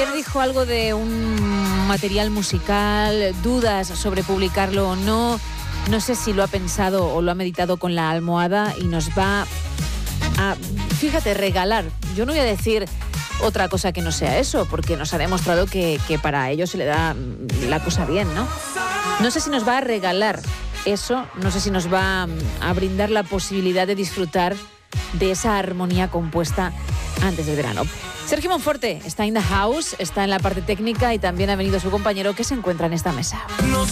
ayer dijo algo de un material musical, dudas sobre publicarlo o no. No sé si lo ha pensado o lo ha meditado con la almohada y nos va a, fíjate, regalar. Yo no voy a decir otra cosa que no sea eso, porque nos ha demostrado que para ellos se le da la cosa bien, ¿no? No sé si nos va a regalar eso, no sé si nos va a brindar la posibilidad de disfrutar de esa armonía compuesta antes del verano. Sergio Monforte está in the house, está en la parte técnica y también ha venido su compañero que se encuentra en esta mesa.